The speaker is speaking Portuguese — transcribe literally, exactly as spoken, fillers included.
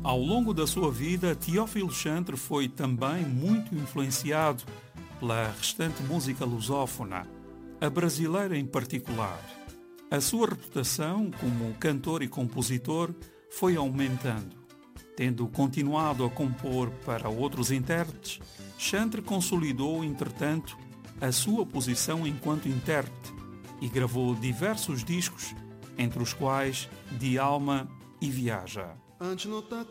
Ao longo da sua vida, Teófilo Chantre foi também muito influenciado pela restante música lusófona, a brasileira em particular. A sua reputação como cantor e compositor foi aumentando. Tendo continuado a compor para outros intérpretes, Chantre consolidou, entretanto, a sua posição enquanto intérprete e gravou diversos discos, entre os quais De Alma e Viaja.